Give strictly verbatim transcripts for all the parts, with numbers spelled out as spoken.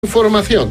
Información.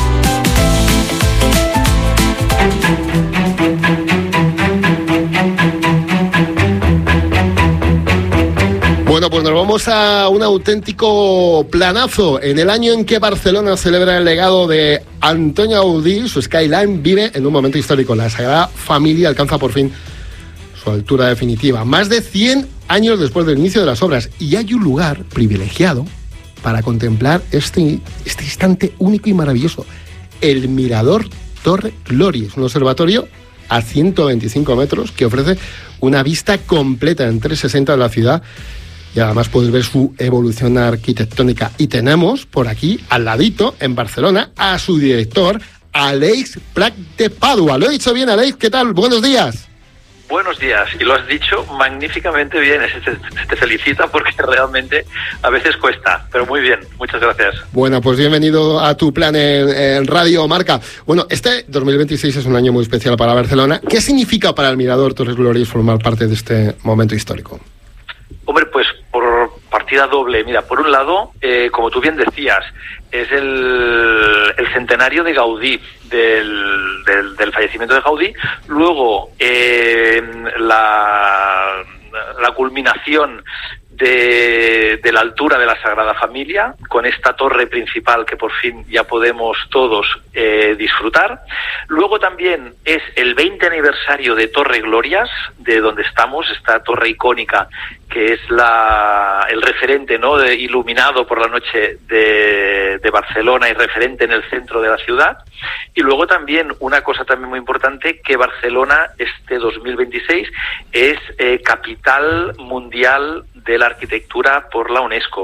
Bueno, pues nos vamos a un auténtico planazo. En el año en que Barcelona celebra el legado de Antonio Gaudí, su skyline vive en un momento histórico. La Sagrada Familia alcanza por fin su altura definitiva, más de cien años después del inicio de las obras. Y hay un lugar privilegiado para contemplar este, este instante único y maravilloso. El Mirador Torre Gloria. Es un observatorio a ciento veinticinco metros que ofrece una vista completa en trescientos sesenta de la ciudad y además puedes ver su evolución arquitectónica. Y tenemos por aquí, al ladito, en Barcelona, a su director, Aleix Prat de Padua. ¿Lo he dicho bien, Aleix? ¿Qué tal? Buenos días. Buenos días, y lo has dicho magníficamente bien, se te, se te felicita porque realmente a veces cuesta, pero muy bien, muchas gracias. Bueno, pues bienvenido a tu plan en, en Radio Marca. Bueno, este dos mil veintiséis es un año muy especial para Barcelona. ¿Qué significa para el Mirador Torres Glorias formar parte de este momento histórico? Hombre, pues por partida doble. Mira, por un lado, eh, como tú bien decías, es el, el centenario de Gaudí, del, del, del fallecimiento de Gaudí. Luego, eh, la, la culminación de, de la altura de la Sagrada Familia, con esta torre principal que por fin ya podemos todos eh, disfrutar. Luego también es el veinte aniversario de Torre Glorias, de donde estamos, esta torre icónica que es la el referente, ¿no?, de, iluminado por la noche de, de Barcelona y referente en el centro de la ciudad. Y luego también una cosa también muy importante, que Barcelona este dos mil veintiséis es eh, capital mundial de la arquitectura por la UNESCO.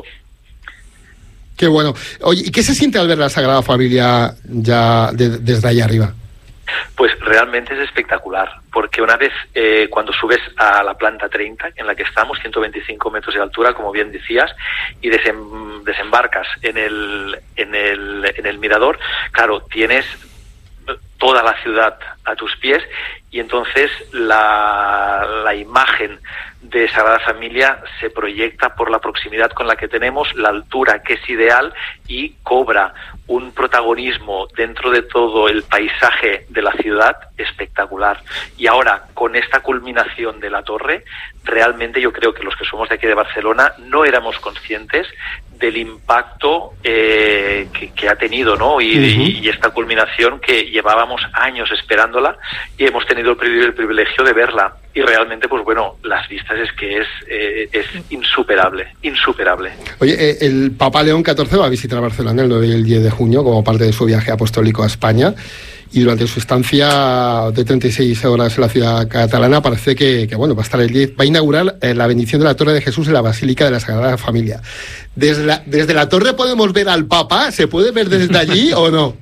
Qué bueno. Oye, ¿y qué se siente al ver la Sagrada Familia ya de, desde ahí arriba? Pues realmente es espectacular, porque una vez eh, cuando subes a la planta treinta, en la que estamos, ciento veinticinco metros de altura, como bien decías, y desem, desembarcas en el, en el, en el mirador, claro, tienes toda la ciudad a tus pies y entonces la, la imagen de Sagrada Familia se proyecta por la proximidad con la que tenemos, la altura que es ideal y cobra un protagonismo dentro de todo el paisaje de la ciudad espectacular. Y ahora, con esta culminación de la torre, realmente yo creo que los que somos de aquí de Barcelona no éramos conscientes del impacto eh, que, que ha tenido, ¿no? Y, uh-huh. y esta culminación que llevábamos años esperándola y hemos tenido el privilegio, el privilegio de verla. Y realmente, pues bueno, las vistas es que es, eh, es insuperable, insuperable. Oye, eh, el Papa León catorce va a visitar Barcelona el nueve y el diez de junio como parte de su viaje apostólico a España. Y durante su estancia de treinta y seis horas en la ciudad catalana parece que, que bueno, va a estar el diez, va a inaugurar eh, la bendición de la Torre de Jesús en la Basílica de la Sagrada Familia. Desde la, desde la torre podemos ver al Papa, ¿se puede ver desde allí o no?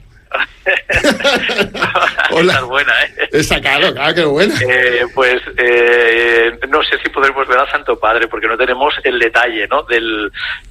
Hola. Esa es buena, ¿eh? Esa, claro, claro, qué buena. Eh, pues eh, no sé si podremos ver al Santo Padre, porque no tenemos el detalle, ¿no?, del,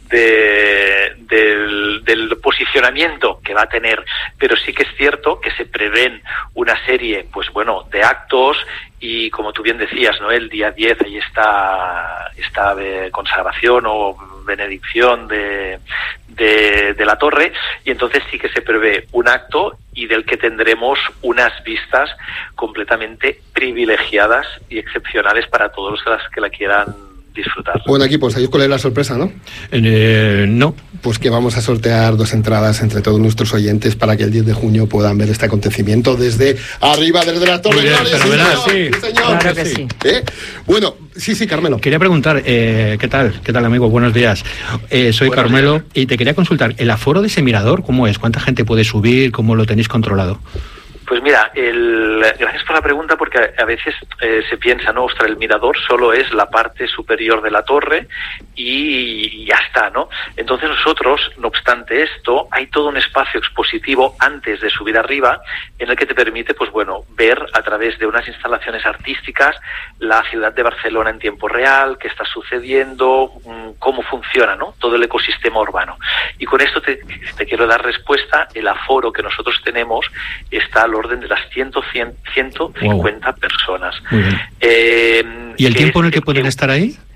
de, del, del posicionamiento que va a tener, pero sí que es cierto que se prevén una serie, pues bueno, de actos y como tú bien decías, ¿no?, el día diez ahí está esta consagración o benedicción de, de, de la torre, y entonces sí que se prevé un acto y del que tendremos unas vistas completamente privilegiadas y excepcionales para todos los que la quieran disfrutar. Bueno, aquí pues ahí cuál es la sorpresa, ¿no? Eh, no. Pues que vamos a sortear dos entradas entre todos nuestros oyentes para que el diez de junio puedan ver este acontecimiento desde arriba, desde la Torre Gloria. Sí, señor. Sí, sí, señor. Claro que sí. ¿Eh? Bueno, sí, sí, Carmelo. Quería preguntar, eh, ¿qué tal? ¿Qué tal, amigo? Buenos días. Eh, soy Buenos Carmelo días. Y te quería consultar, ¿el aforo de ese mirador cómo es? ¿Cuánta gente puede subir? ¿Cómo lo tenéis controlado? Pues mira, el, gracias por la pregunta, porque a, a veces eh, se piensa, no, ostras, el mirador solo es la parte superior de la torre y, y ya está, ¿no? Entonces nosotros, no obstante esto, hay todo un espacio expositivo antes de subir arriba en el que te permite, pues bueno, ver a través de unas instalaciones artísticas la ciudad de Barcelona en tiempo real, qué está sucediendo, cómo funciona, ¿no?, todo el ecosistema urbano. Y con esto te, te quiero dar respuesta. El aforo que nosotros tenemos está al orden de las cien, cien, ciento cincuenta wow. personas. Eh, ¿Y el tiempo en el que pueden estar ahí?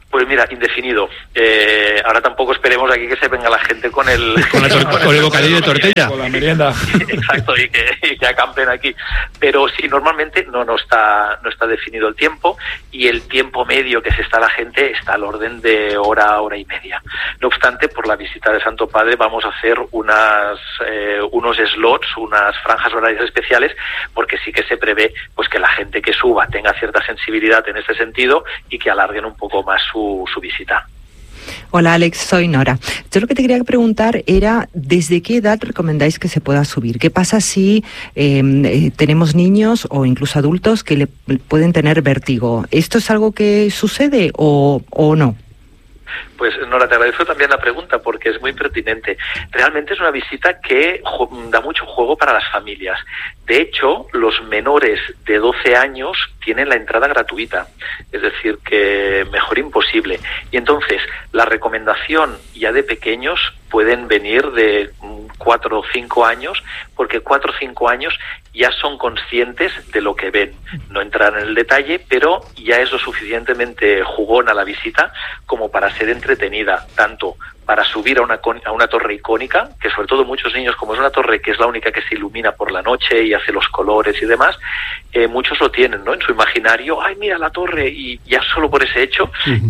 Pues mira, indefinido. Eh, ahora tampoco esperemos aquí que se venga la gente con el... Con, la tor- con el bocadillo de tortilla. Con la merienda. Exacto, y que, y que acampen aquí. Pero sí, normalmente no, no, está, no está definido el tiempo, y el tiempo medio que se está la gente está al orden de hora, hora y media. No obstante, por la visita de Santo Padre vamos a hacer unas eh, unos slots, unas franjas horarias especiales, porque sí que se prevé pues que la gente que suba tenga cierta sensibilidad en este sentido y que alarguen un poco más su su visita. Hola Alex, soy Nora. Yo lo que te quería preguntar era ¿desde qué edad recomendáis que se pueda subir? ¿Qué pasa si eh, eh, tenemos niños o incluso adultos que le pueden tener vértigo? ¿Esto es algo que sucede o, o no? Pues Nora, te agradezco también la pregunta porque es muy pertinente. Realmente es una visita que da mucho juego para las familias. De hecho, los menores de doce años tienen la entrada gratuita, es decir, que mejor imposible. Y entonces, la recomendación ya de pequeños pueden venir de cuatro o cinco años, porque cuatro o cinco años ya son conscientes de lo que ven. No entran en el detalle, pero ya es lo suficientemente jugona la visita como para ser entretenida, tanto para subir a una, a una torre icónica, que sobre todo muchos niños, como es una torre que es la única que se ilumina por la noche y hace los colores y demás, eh, muchos lo tienen, ¿no?, en su imaginario. ¡Ay, mira la torre! Y ya solo por ese hecho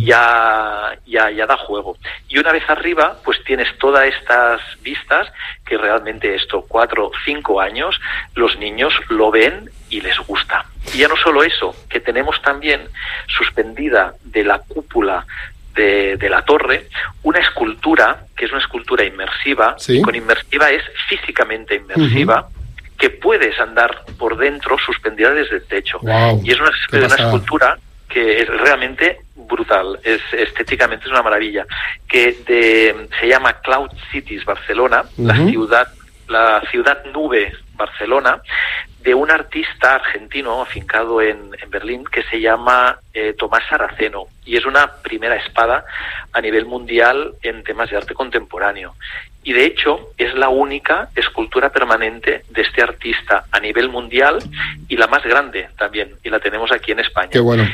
ya, ya, ya da juego. Y una vez arriba, pues tienes todas estas vistas que realmente esto, cuatro, cinco años, los niños lo ven y les gusta. Y ya no solo eso, que tenemos también suspendida de la cúpula De, de la torre, una escultura, que es una escultura inmersiva, ¿sí? Con inmersiva es físicamente inmersiva, uh-huh. que puedes andar por dentro suspendida desde el techo. Wow, y es una, una escultura que es realmente brutal, es estéticamente es una maravilla, que de, se llama Cloud Cities Barcelona, uh-huh. la ciudad, la ciudad nube Barcelona, de un artista argentino afincado en, en Berlín que se llama eh, Tomás Saraceno, y es una primera espada a nivel mundial en temas de arte contemporáneo. Y de hecho es la única escultura permanente de este artista a nivel mundial y la más grande también, y la tenemos aquí en España. Qué bueno.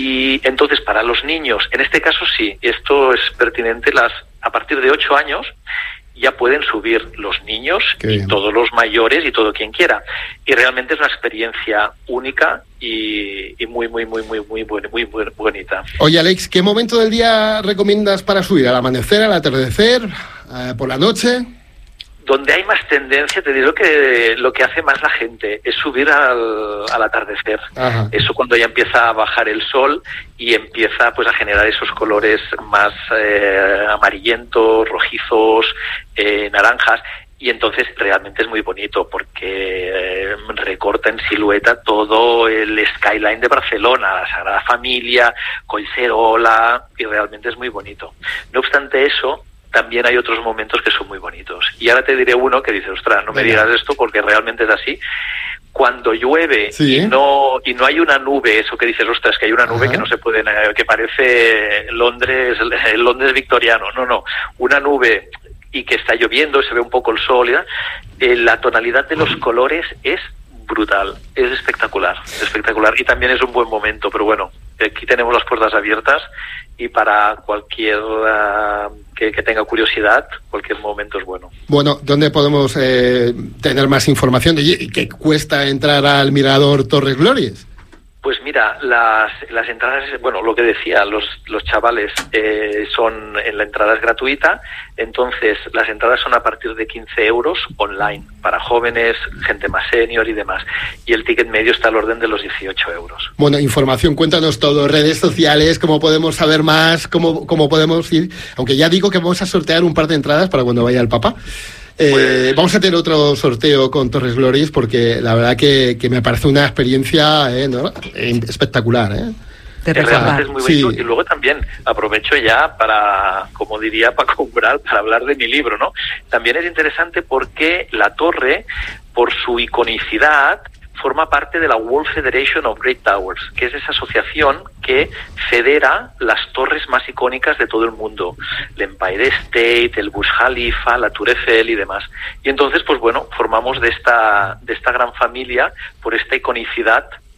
Y entonces para los niños, en este caso sí, esto es pertinente, las a partir de ocho años ya pueden subir los niños y todos los mayores y todo quien quiera. Y realmente es una experiencia única y, y muy, muy, muy, muy, muy, muy, muy, muy bonita. Oye, Alex, ¿qué momento del día recomiendas para subir? ¿Al amanecer, al atardecer, eh, por la noche? Donde hay más tendencia, te digo que lo que hace más la gente es subir al, al atardecer. Ajá. Eso cuando ya empieza a bajar el sol y empieza pues a generar esos colores más eh, amarillentos, rojizos, eh, naranjas. Y entonces realmente es muy bonito porque eh, recorta en silueta todo el skyline de Barcelona, la Sagrada Familia, Collserola, y realmente es muy bonito. No obstante eso, también hay otros momentos que son muy bonitos. Y ahora te diré uno que dice, ostras, no me digas esto porque realmente es así. Cuando llueve, ¿sí?, y no y no hay una nube, eso que dices, ostras, que hay una nube, ajá, que no se puede, que parece Londres, el Londres victoriano. No, no, una nube y que está lloviendo, se ve un poco el sol, ¿ya? Eh, la tonalidad de los colores es brutal, es espectacular, espectacular, y también es un buen momento, pero bueno, aquí tenemos las puertas abiertas y para cualquier uh, que, que tenga curiosidad, cualquier momento es bueno. Bueno, ¿dónde podemos eh, tener más información? ¿Y qué cuesta entrar al Mirador Torres Glorias? Pues mira, las, las entradas, bueno, lo que decía, los, los chavales eh, son, en la entrada es gratuita, entonces las entradas son a partir de quince euros online, para jóvenes, gente más senior y demás, y el ticket medio está al orden de los dieciocho euros. Bueno, información, cuéntanos todo, redes sociales, cómo podemos saber más, cómo, cómo podemos ir, aunque ya digo que vamos a sortear un par de entradas para cuando vaya el papá. Eh, pues, vamos a tener otro sorteo con Torres Glorias porque la verdad que, que me parece una experiencia eh, ¿no? espectacular. ¿eh? Realmente es muy bonito. Sí. Y luego también aprovecho ya para, como diría Paco Umbral, para hablar de mi libro, ¿no? También es interesante porque la torre, por su iconicidad, forma parte de la World Federation of Great Towers, que es esa asociación que federa las torres más icónicas de todo el mundo, el Empire State, el Burj Khalifa, la Tour Eiffel y demás. Y entonces, pues bueno, formamos de esta de esta gran familia por esta iconicidad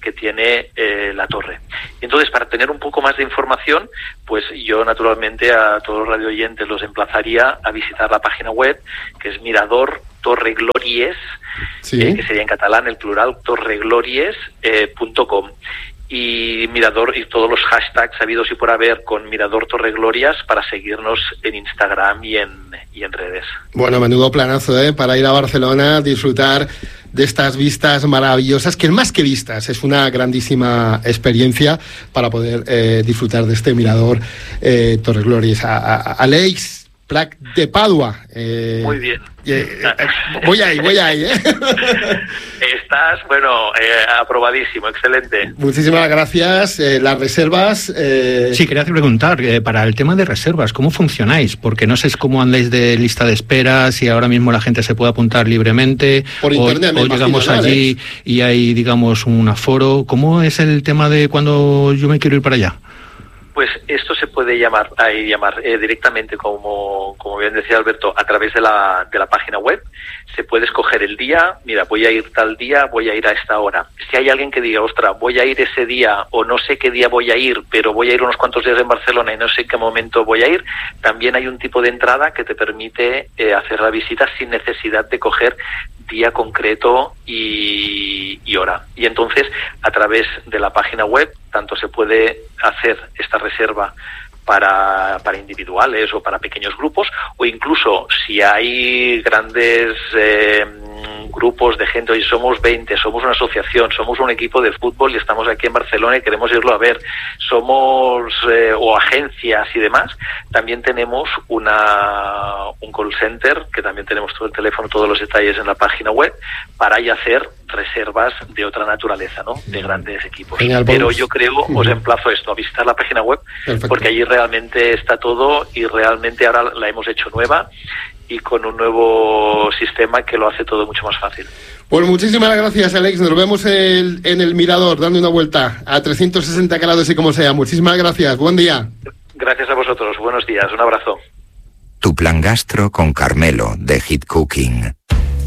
que tiene eh, la torre. Entonces, para tener un poco más de información, pues yo naturalmente a todos los radio oyentes los emplazaría a visitar la página web, que es Mirador Torre Glories, sí. eh, que sería en catalán el plural, torreglories punto com. Y Mirador y todos los hashtags habidos y por haber con Mirador Torre Glorias para seguirnos en Instagram y en, y en redes. Bueno, menudo planazo, ¿eh? Para ir a Barcelona, disfrutar de estas vistas maravillosas, que más que vistas, es una grandísima experiencia para poder eh, disfrutar de este Mirador eh, Torre Glorias. A, a, a Aleix Prat de Padua. Eh, Muy bien. Eh, eh, voy ahí, voy ahí, ¿eh? Estás, bueno, eh, aprobadísimo, excelente. Muchísimas gracias. Eh, las reservas... Eh... Sí, quería preguntar, eh, para el tema de reservas, ¿cómo funcionáis? Porque no sé cómo andáis de lista de espera, si ahora mismo la gente se puede apuntar libremente, Por o, internet, o llegamos imagino, allí ¿no, y hay, digamos, un aforo. ¿Cómo es el tema de cuando yo me quiero ir para allá? Pues esto se puede llamar, ahí llamar eh, directamente, como, como bien decía Alberto, a través de la, de la página web. Se puede escoger el día, mira, voy a ir tal día, voy a ir a esta hora. Si hay alguien que diga, ostras, voy a ir ese día o no sé qué día voy a ir, pero voy a ir unos cuantos días en Barcelona y no sé en qué momento voy a ir, también hay un tipo de entrada que te permite eh, hacer la visita sin necesidad de coger día concreto y, y hora. Y entonces, a través de la página web, tanto se puede hacer esta reserva para, para individuales o para pequeños grupos, o incluso si hay grandes eh, grupos de gente, hoy somos veinte, somos una asociación, somos un equipo de fútbol y estamos aquí en Barcelona y queremos irlo a ver, somos eh, o agencias y demás, también tenemos una un call center, que también tenemos todo el teléfono, todos los detalles en la página web, para ya hacer reservas de otra naturaleza, ¿no? De grandes equipos. Genial, pero vamos. yo creo, os emplazo esto, a visitar la página web, Perfecto. Porque allí realmente está todo y realmente ahora la hemos hecho nueva y con un nuevo sistema que lo hace todo mucho más fácil. Pues muchísimas gracias, Alex. Nos vemos el, en el Mirador, dando una vuelta a trescientos sesenta grados y como sea. Muchísimas gracias. Buen día. Gracias a vosotros. Buenos días. Un abrazo. Tu plan gastro con Carmelo, de Hit Cooking.